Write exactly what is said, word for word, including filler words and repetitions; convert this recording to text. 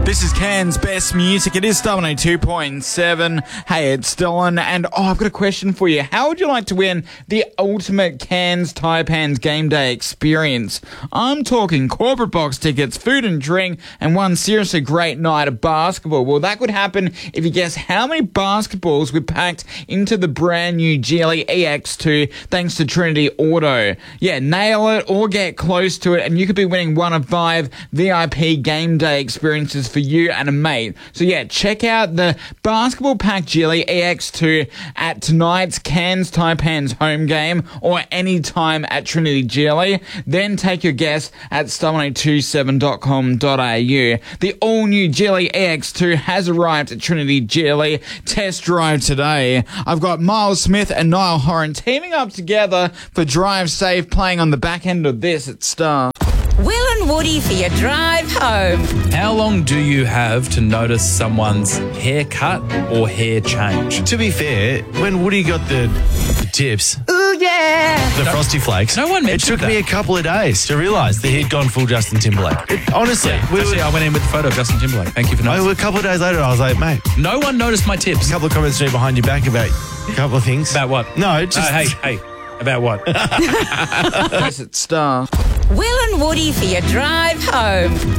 This is Cairns' best music. It is Star one oh two point seven. Hey, it's Dylan, and oh, I've got a question for you. How would you like to win the ultimate Cairns Taipans game day experience? I'm talking corporate box tickets, food and drink, and one seriously great night of basketball. Well, that could happen if you guess how many basketballs we packed into the brand new Geely E X two thanks to Trinity Auto. Yeah, nail it or get close to it, and you could be winning one of five V I P game day experiences for you and a mate. So yeah, check out the basketball pack Geely E X two at tonight's Cairns Taipans home game or any time at Trinity Geely. Then take your guess at star one oh two seven dot com dot a u. The all-new Geely E X two has arrived at Trinity Geely. Test drive today. I've got Miles Smith and Niall Horan teaming up together for Drive Safe, playing on the back end of this at Star. Will and Woody for your drive home. How long do you have to notice someone's haircut or hair change? To be fair, when Woody got the, the tips, Ooh, yeah. the Frosty Flakes, no one it mentioned took me a that. couple of days to realise that he'd gone full Justin Timberlake. It, honestly, we Actually, were, I went in with the photo of Justin Timberlake. Thank you for I, noticing. a couple of days later, I was like, mate, No one noticed my tips. a couple of comments to me behind your back about a couple of things. About what? No, just... Uh, hey, hey. About what? Yes, at Star. Will and Woody for your drive home.